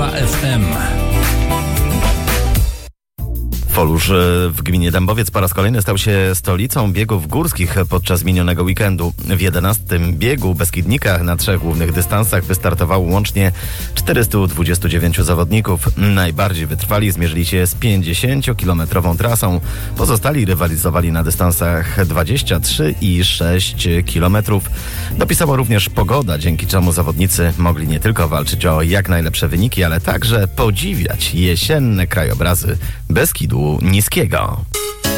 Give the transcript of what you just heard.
Alfa FM. Folusz w gminie Dębowiec po raz kolejny stał się stolicą biegów górskich podczas minionego weekendu. W 11. biegu Beskidnikach na 3 głównych dystansach wystartowało łącznie 429 zawodników. Najbardziej wytrwali zmierzyli się z 50-kilometrową trasą. Pozostali rywalizowali na dystansach 23 i 6 kilometrów. Dopisała również pogoda, dzięki czemu zawodnicy mogli nie tylko walczyć o jak najlepsze wyniki, ale także podziwiać jesienne krajobrazy Beskidu Niskiego.